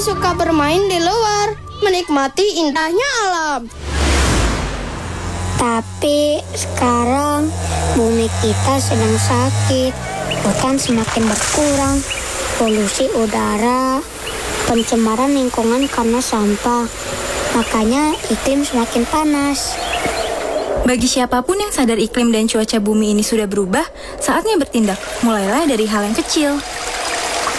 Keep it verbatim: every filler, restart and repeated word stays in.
suka bermain di luar, menikmati indahnya alam. Tapi sekarang bumi kita sedang sakit, hutan semakin berkurang, polusi udara, pencemaran lingkungan karena sampah. Makanya iklim semakin panas. Bagi siapapun yang sadar iklim dan cuaca bumi ini sudah berubah, saatnya bertindak. Mulailah dari hal yang kecil.